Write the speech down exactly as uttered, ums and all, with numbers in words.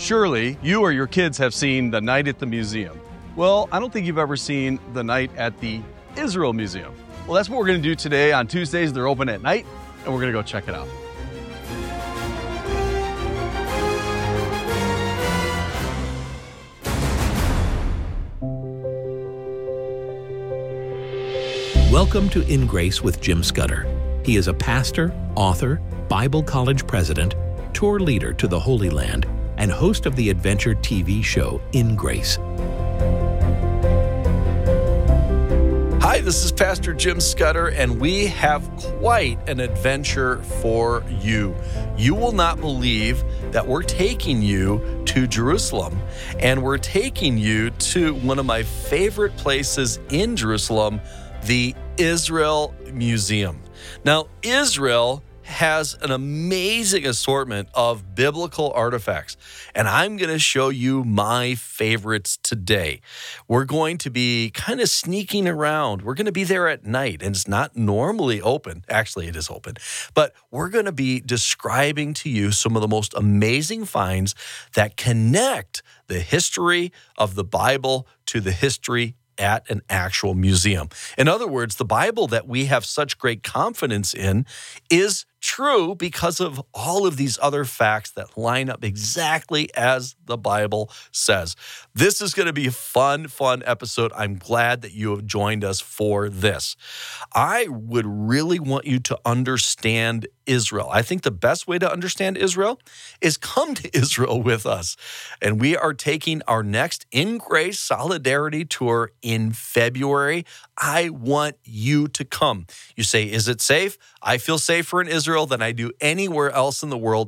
Surely you or your kids have seen The Night at the Museum. Well, I don't think you've ever seen The Night at the Israel Museum. Well, that's what we're going to do today. On Tuesdays, they're open at night, and we're going to go check it out. Welcome to In Grace with Jim Scudder. He is a pastor, author, Bible college president, tour leader to the Holy Land, and host of the adventure T V show In Grace. Hi, this is Pastor Jim Scudder, and we have quite an adventure for you. You will not believe that we're taking you to Jerusalem, and we're taking you to one of my favorite places in Jerusalem, the Israel Museum. Now, Israel has an amazing assortment of biblical artifacts, and I'm going to show you my favorites today. We're going to be kind of sneaking around. We're going to be there at night, and it's not normally open. Actually, it is open, but we're going to be describing to you some of the most amazing finds that connect the history of the Bible to the history at an actual museum. In other words, the Bible that we have such great confidence in is true because of all of these other facts that line up exactly as the Bible says. This is going to be a fun, fun episode. I'm glad that you have joined us for this. I would really want you to understand Israel. I think the best way to understand Israel is come to Israel with us. And we are taking our next In Grace Solidarity Tour in February. I want you to come. You say, is it safe? I feel safer in Israel than I do anywhere else in the world.